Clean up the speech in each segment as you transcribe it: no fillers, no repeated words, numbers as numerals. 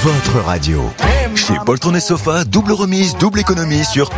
votre radio. Chez Poltron et Sofa, double remise, double économie sur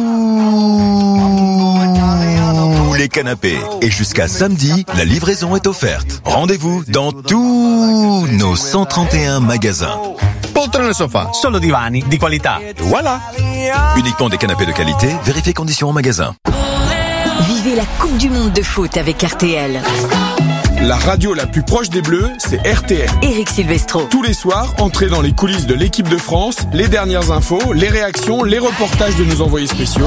tous les canapés. Et jusqu'à samedi, la livraison est offerte. Rendez-vous dans tous nos 131 magasins. Poltron et Sofa, solo divani di qualità. Voilà. Uniquement des canapés de qualité, vérifiez conditions en magasin. Vivez la Coupe du Monde de foot avec RTL. La radio la plus proche des Bleus, c'est RTL. Éric Silvestro. Tous les soirs, entrez dans les coulisses de l'équipe de France, les dernières infos, les réactions, les reportages de nos envoyés spéciaux.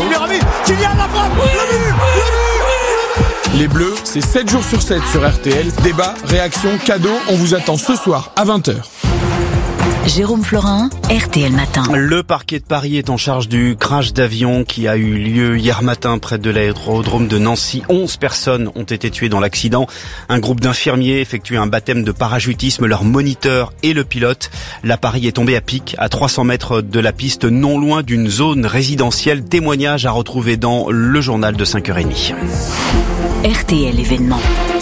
Les Bleus, c'est 7 jours sur 7 sur RTL. Débat, réaction, cadeaux, on vous attend ce soir à 20h. Jérôme Florin, RTL Matin. Le parquet de Paris est en charge du crash d'avion qui a eu lieu hier matin près de l'aérodrome de Nancy. 11 personnes ont été tuées dans l'accident. Un groupe d'infirmiers effectuait un baptême de parachutisme, leur moniteur et le pilote. L'appareil est tombé à pic à 300 mètres de la piste, non loin d'une zone résidentielle. Témoignage à retrouver dans le journal de 5h30. RTL événement.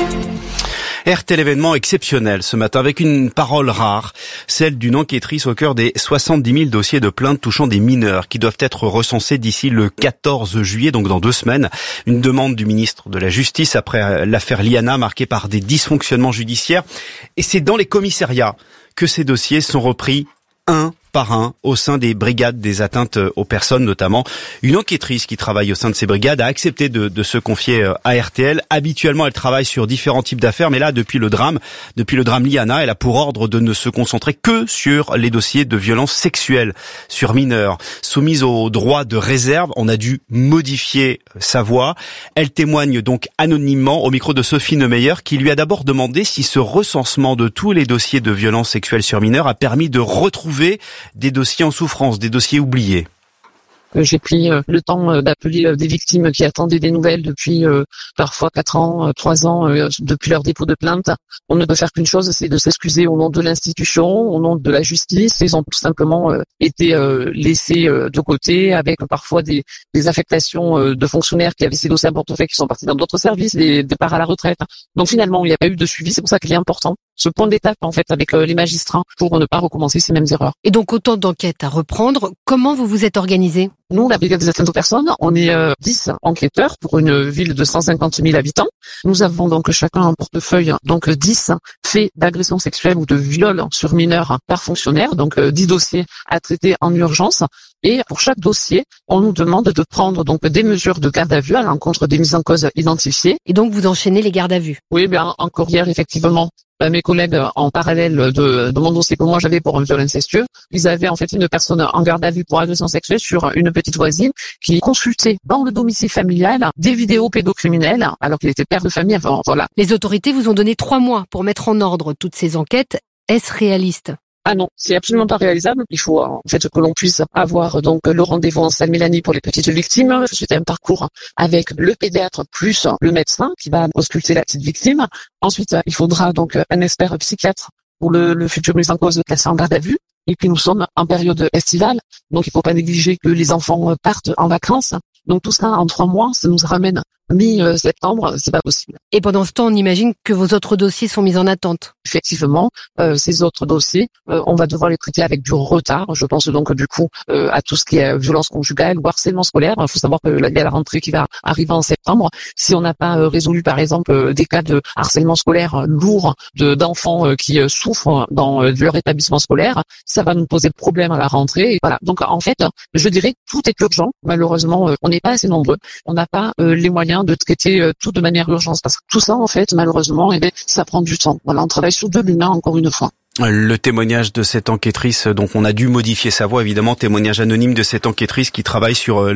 RTL événement exceptionnel ce matin avec une parole rare, celle d'une enquêtrice au cœur des 70 000 dossiers de plaintes touchant des mineurs qui doivent être recensés d'ici le 14 juillet, donc dans 2 semaines. Une demande du ministre de la Justice après l'affaire Liana marquée par des dysfonctionnements judiciaires. Et c'est dans les commissariats que ces dossiers sont repris un par un au sein des brigades des atteintes aux personnes notamment. Une enquêtrice qui travaille au sein de ces brigades a accepté de se confier à RTL. Habituellement, elle travaille sur différents types d'affaires, mais là, depuis le drame Liana, elle a pour ordre de ne se concentrer que sur les dossiers de violences sexuelles sur mineurs. Soumise au droit de réserve, on a dû modifier sa voix. Elle témoigne donc anonymement au micro de Sophie Neumeyer qui lui a d'abord demandé si ce recensement de tous les dossiers de violences sexuelles sur mineurs a permis de retrouver des dossiers en souffrance, des dossiers oubliés. J'ai pris le temps d'appeler des victimes qui attendaient des nouvelles depuis parfois 4 ans, 3 ans, depuis leur dépôt de plainte. On ne peut faire qu'une chose, c'est de s'excuser au nom de l'institution, au nom de la justice. Ils ont tout simplement été laissés de côté avec parfois des affectations de fonctionnaires qui avaient ces dossiers à portefeuille qui sont partis dans d'autres services, des départs à la retraite. Donc finalement, il n'y a pas eu de suivi. C'est pour ça qu'il est important ce point d'étape en fait avec les magistrats pour ne pas recommencer ces mêmes erreurs. Et donc autant d'enquêtes à reprendre. Comment vous vous êtes organisé? Nous, la brigade des atteintes aux personnes, on est 10 enquêteurs pour une ville de 150 000 habitants. Nous avons donc chacun un portefeuille, donc 10 faits d'agression sexuelle ou de viol sur mineurs par fonctionnaire, donc 10 dossiers à traiter en urgence. Et pour chaque dossier, on nous demande de prendre donc des mesures de garde à vue à l'encontre des mises en cause identifiées. Et donc vous enchaînez les gardes à vue? Oui, bien encore hier, effectivement. Mes collègues, en parallèle de mon dossier que moi j'avais pour un viol incestueux, ils avaient en fait une personne en garde à vue pour agression sexuelle sur une petite voisine qui consultait dans le domicile familial des vidéos pédocriminelles alors qu'il était père de famille. Enfin, voilà. Les autorités vous ont donné 3 mois pour mettre en ordre toutes ces enquêtes. Est-ce réaliste? Ah non, c'est absolument pas réalisable. Il faut en fait que l'on puisse avoir donc le rendez-vous en salle Mélanie pour les petites victimes. C'était un parcours avec le pédiatre plus le médecin qui va ausculter la petite victime. Ensuite, il faudra donc un expert psychiatre pour le futur mise en cause placé en garde à vue. Et puis nous sommes en période estivale, donc il faut pas négliger que les enfants partent en vacances. Donc tout ça en 3 mois, ça nous ramène mi-septembre, c'est pas possible. Et pendant ce temps, on imagine que vos autres dossiers sont mis en attente. Effectivement, ces autres dossiers, on va devoir les traiter avec du retard. Je pense donc du coup à tout ce qui est violence conjugale ou harcèlement scolaire. Il faut savoir qu'il y a la rentrée qui va arriver en septembre. Si on n'a pas résolu par exemple des cas de harcèlement scolaire lourd d'enfants qui souffrent dans leur établissement scolaire, ça va nous poser problème à la rentrée. Et voilà. Donc en fait, je dirais tout est urgent. Malheureusement, on n'est pas assez nombreux. On n'a pas les moyens de traiter tout de manière urgente parce que tout ça en fait malheureusement ça prend du temps. Voilà, on travaille sur 2 lunas encore une fois. Le témoignage de cette enquêtrice, donc on a dû modifier sa voix évidemment, témoignage anonyme de cette enquêtrice qui travaille sur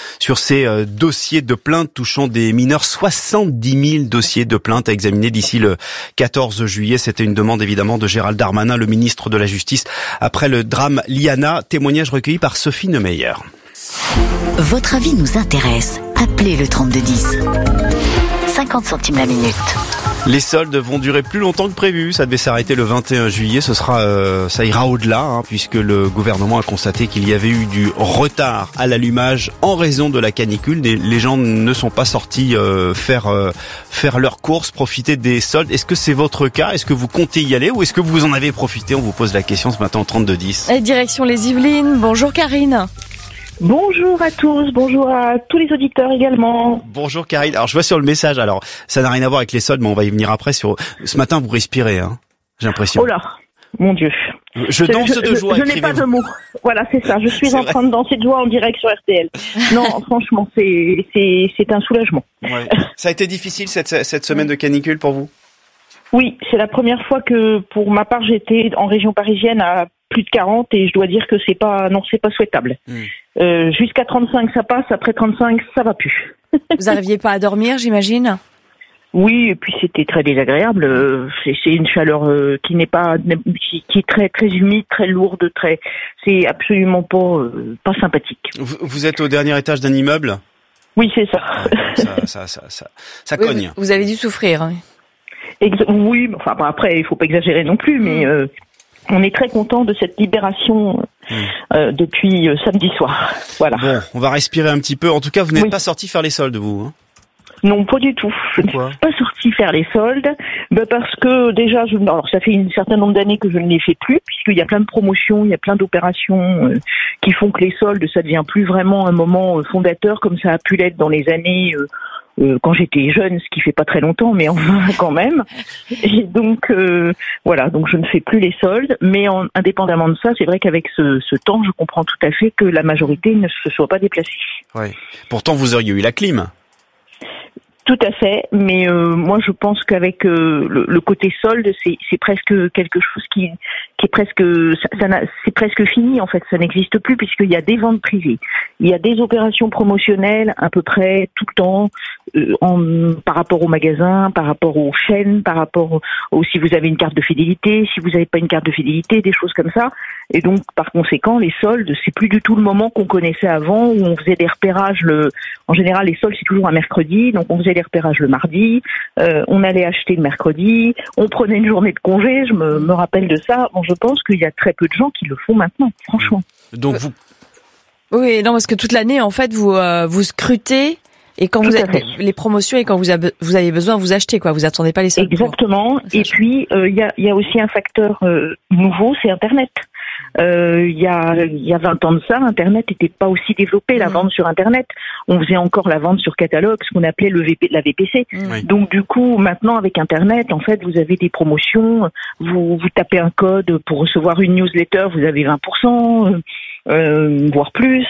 ces dossiers de plainte touchant des mineurs. 70 000 dossiers de plainte à examiner d'ici le 14 juillet. C'était une demande évidemment de Gérald Darmanin, le ministre de la Justice, après le drame Liana. Témoignage recueilli par Sophie Neumeyer. Votre avis nous intéresse. Appelez le 3210. 50 centimes la minute. Les soldes vont durer plus longtemps que prévu. Ça devait s'arrêter le 21 juillet. Ça ira au-delà, puisque le gouvernement a constaté qu'il y avait eu du retard à l'allumage en raison de la canicule. Les gens ne sont pas sortis faire leurs courses, profiter des soldes. Est-ce que c'est votre cas? Est-ce que vous comptez y aller ou est-ce que vous en avez profité? On vous pose la question ce matin au 3210. Et direction les Yvelines. Bonjour Karine. Bonjour à tous, bonjour à tous les auditeurs également. Bonjour Karine. Alors je vois sur le message, alors ça n'a rien à voir avec les soldes, mais on va y venir après. Ce matin vous respirez, j'ai l'impression. Oh là, mon Dieu. Je danse de joie. Je n'ai pas de mots. Voilà, c'est ça. Je suis en train de danser de joie en direct sur RTL. Non, franchement, c'est un soulagement. Ouais. Ça a été difficile cette semaine de canicule pour vous? Oui, c'est la première fois que pour ma part j'étais en région parisienne à plus de 40 et je dois dire que c'est pas souhaitable. Jusqu'à 35 ça passe, après 35 ça va plus. Vous n'arriviez pas à dormir, j'imagine? Oui, et puis c'était très désagréable. C'est une chaleur qui est très très humide, très lourde, c'est absolument pas sympathique. Vous êtes au dernier étage d'un immeuble? Oui, c'est ça. Ça cogne. Vous avez dû souffrir. Oui, enfin après il faut pas exagérer non plus, mais on est très content de cette libération depuis samedi soir. Voilà. Bon, on va respirer un petit peu. En tout cas, vous n'êtes pas sorti faire les soldes, vous? Non, pas du tout. Je ne suis pas sortie faire les soldes, parce que déjà, alors ça fait un certain nombre d'années que je ne les fais plus, puisqu'il y a plein de promotions, il y a plein d'opérations qui font que les soldes, ça devient plus vraiment un moment fondateur comme ça a pu l'être dans les années quand j'étais jeune, ce qui fait pas très longtemps, mais enfin quand même. Et donc voilà, donc je ne fais plus les soldes, mais indépendamment de ça, c'est vrai qu'avec ce temps, je comprends tout à fait que la majorité ne se soit pas déplacée. Ouais. Pourtant, vous auriez eu la clim. Tout à fait, mais moi je pense qu'avec le côté solde, c'est presque quelque chose qui est presque c'est presque fini en fait, ça n'existe plus puisqu'il y a des ventes privées, il y a des opérations promotionnelles à peu près tout le temps par rapport aux magasins, par rapport aux chaînes, par rapport si vous avez une carte de fidélité, si vous n'avez pas une carte de fidélité, des choses comme ça. Et donc par conséquent, les soldes, c'est plus du tout le moment qu'on connaissait avant où on faisait des repérages. En général, les soldes c'est toujours un mercredi, donc on faisait les repérages le mardi, on allait acheter le mercredi, on prenait une journée de congé, je me rappelle de ça. Bon, je pense qu'il y a très peu de gens qui le font maintenant, franchement. Donc vous... Oui, non, parce que toute l'année, en fait, vous scrutez et quand vous avez les promotions et quand vous avez besoin, vous achetez, quoi. Vous attendez pas les soldes. Exactement. Et puis, il y a aussi un facteur nouveau, c'est Internet. Il y a 20 ans de ça, Internet n'était pas aussi développé, la vente sur Internet. On faisait encore la vente sur catalogue, ce qu'on appelait la VPC. Donc du coup, maintenant avec Internet, en fait, vous avez des promotions, vous tapez un code pour recevoir une newsletter, vous avez 20%, voire plus.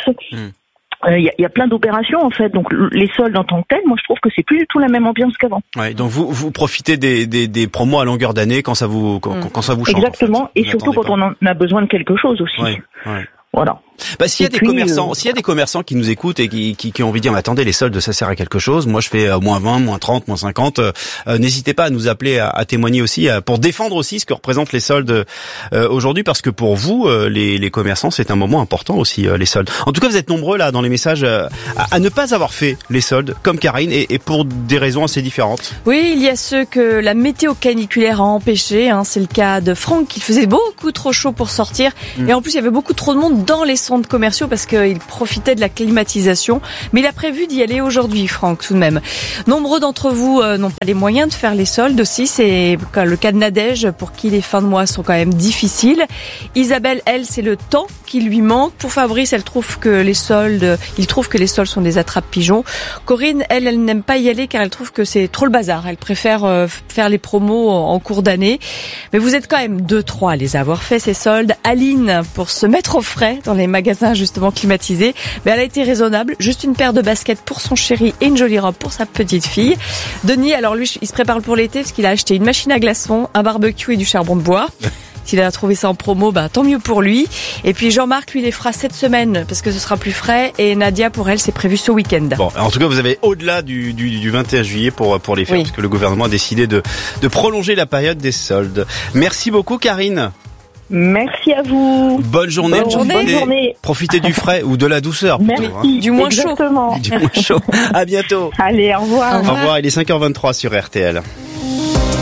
Il y a plein d'opérations en fait, donc les soldes en tant que tels, moi je trouve que c'est plus du tout la même ambiance qu'avant. Ouais, donc vous profitez des promos à longueur d'année quand ça vous chante. Exactement, en fait. et surtout quand on en a besoin de quelque chose aussi. Ouais. Voilà. Bah, s'il y a des commerçants qui nous écoutent et qui ont envie de dire, mais attendez, les soldes, ça sert à quelque chose. Moi, je fais moins 20, moins 30, moins 50. N'hésitez pas à nous appeler, à témoigner aussi, pour défendre aussi ce que représentent les soldes aujourd'hui, parce que pour vous, les commerçants, c'est un moment important aussi, les soldes. En tout cas, vous êtes nombreux là dans les messages à ne pas avoir fait les soldes, comme Karine, et pour des raisons assez différentes. Oui, il y a ceux que la météo caniculaire a empêché. C'est le cas de Franck, il faisait beaucoup trop chaud pour sortir, et en plus, il y avait beaucoup trop de monde dans les centres commerciaux parce qu'il profitait de la climatisation. Mais il a prévu d'y aller aujourd'hui, Franck, tout de même. Nombreux d'entre vous n'ont pas les moyens de faire les soldes aussi. C'est le cas de Nadège, pour qui les fins de mois sont quand même difficiles. Isabelle, elle, c'est le temps qui lui manque. Pour Fabrice, il trouve que les soldes sont des attrape-pigeons. Corinne, elle n'aime pas y aller car elle trouve que c'est trop le bazar. Elle préfère faire les promos en cours d'année. Mais vous êtes quand même 2-3 à les avoir fait, ces soldes. Aline, pour se mettre au frais dans les magasins justement climatisés, mais elle a été raisonnable. Juste une paire de baskets pour son chéri et une jolie robe pour sa petite fille. Denis, alors lui, il se prépare pour l'été parce qu'il a acheté une machine à glaçons, un barbecue et du charbon de bois. S'il a trouvé ça en promo, tant mieux pour lui. Et puis Jean-Marc, lui, les fera cette semaine parce que ce sera plus frais. Et Nadia, pour elle, c'est prévu ce week-end. Bon, en tout cas, vous avez au-delà du 21 juillet pour les faire, parce que le gouvernement a décidé de prolonger la période des soldes. Merci beaucoup, Karine. Merci à vous. Bonne journée. Bonne journée. Profitez du frais ou de la douceur. Merci. Plutôt, du moins Exactement. chaud. Du moins chaud. À bientôt. Allez, au revoir. Au revoir. Il est 5h23 sur RTL.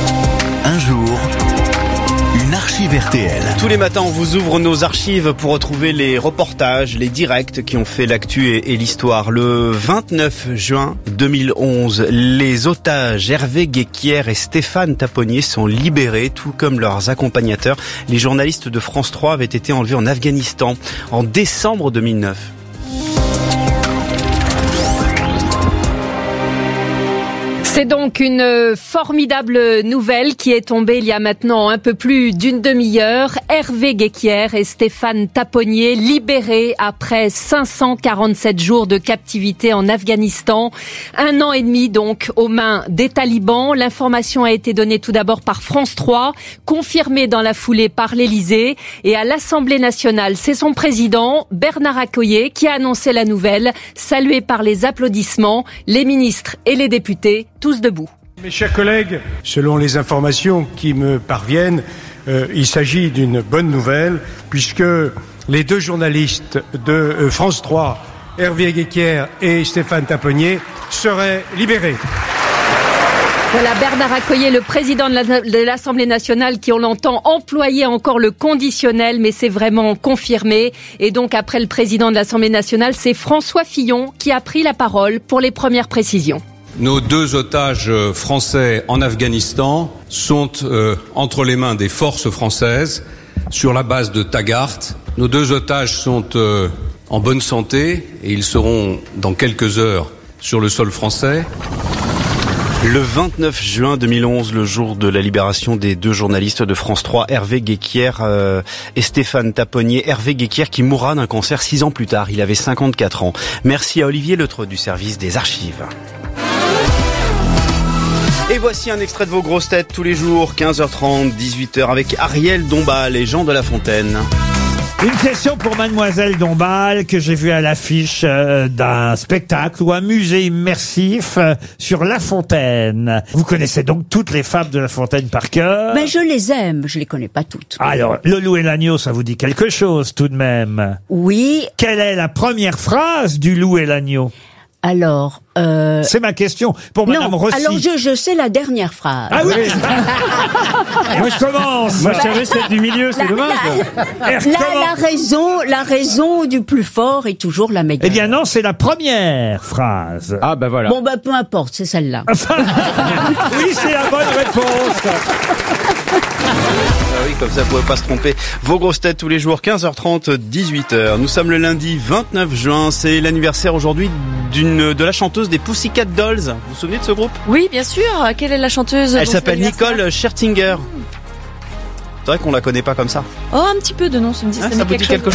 l'archive RTL. Tous les matins, on vous ouvre nos archives pour retrouver les reportages, les directs qui ont fait l'actu et l'histoire. Le 29 juin 2011, les otages Hervé Guéquière et Stéphane Taponnier sont libérés, tout comme leurs accompagnateurs. Les journalistes de France 3 avaient été enlevés en Afghanistan en décembre 2009. C'est donc une formidable nouvelle qui est tombée il y a maintenant un peu plus d'une demi-heure. Hervé Guéquière et Stéphane Taponnier libérés après 547 jours de captivité en Afghanistan. 1 an et demi donc aux mains des talibans. L'information a été donnée tout d'abord par France 3, confirmée dans la foulée par l'Élysée. Et à l'Assemblée nationale, c'est son président, Bernard Accoyer, qui a annoncé la nouvelle, salué par les applaudissements, les ministres et les députés. Tous debout. Mes chers collègues, selon les informations qui me parviennent, il s'agit d'une bonne nouvelle puisque les 2 journalistes de France 3, Hervé Guéquière et Stéphane Taponnier, seraient libérés. Voilà Bernard Accoyer, le président de l'Assemblée nationale, qui on l'entend employer encore le conditionnel, mais c'est vraiment confirmé. Et donc après le président de l'Assemblée nationale, c'est François Fillon qui a pris la parole pour les premières précisions. Nos 2 otages français en Afghanistan sont entre les mains des forces françaises sur la base de Tagart. Nos 2 otages sont en bonne santé et ils seront dans quelques heures sur le sol français. Le 29 juin 2011, le jour de la libération des 2 journalistes de France 3, Hervé Guéquière et Stéphane Taponnier. Hervé Guéquière qui mourra d'un cancer 6 ans plus tard. Il avait 54 ans. Merci à Olivier Letreux du service des archives. Et voici un extrait de vos grosses têtes tous les jours, 15h30, 18h, avec Ariel Dombal et Jean de La Fontaine. Une question pour Mademoiselle Dombal que j'ai vue à l'affiche d'un spectacle ou un musée immersif sur La Fontaine. Vous connaissez donc toutes les fables de La Fontaine par cœur? Mais je les aime, je les connais pas toutes. Alors, Le Loup et l'Agneau, ça vous dit quelque chose tout de même? Oui. Quelle est la première phrase du Loup et l'Agneau? Alors, c'est ma question pour Madame Rossi. Alors je sais la dernière phrase. Ah oui. Moi je commence. Moi je savais celle du milieu, c'est dommage. La raison du plus fort est toujours la meilleure. Eh bien non, c'est la première phrase. Ah bah voilà. Bon bah peu importe, c'est celle-là. Oui, c'est la bonne réponse. Ah oui, comme ça, vous pouvez pas se tromper. Vos grosses têtes tous les jours, 15h30, 18h. Nous sommes le lundi 29 juin. C'est l'anniversaire aujourd'hui de la chanteuse des Pussycat Dolls. Vous vous souvenez de ce groupe? Oui, bien sûr. Quelle est la chanteuse? Elle s'appelle Nicole Scherzinger. C'est vrai qu'on la connaît pas comme ça. Oh, un petit peu de nom, ça me dit, ça vous dit quelque chose.